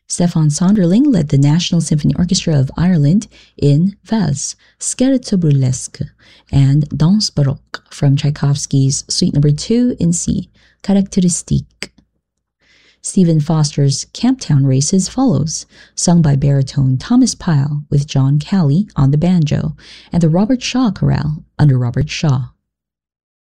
Stefan Sonderling led the National Symphony Orchestra of Ireland in Valse, Scherzo Burlesque, and Danse Baroque from Tchaikovsky's Suite No. 2 in C, Caractéristique. Stephen Foster's Camptown Races follows, sung by baritone Thomas Pyle with John Calley on the banjo, and the Robert Shaw Chorale under Robert Shaw.